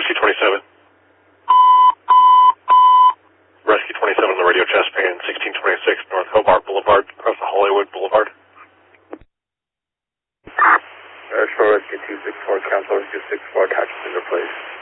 Rescue 27. Rescue 27 on the radio chest pan, 1626 North Hobart Boulevard, across the Hollywood Boulevard. Rescue 264, Council Rescue 64, attachment in place.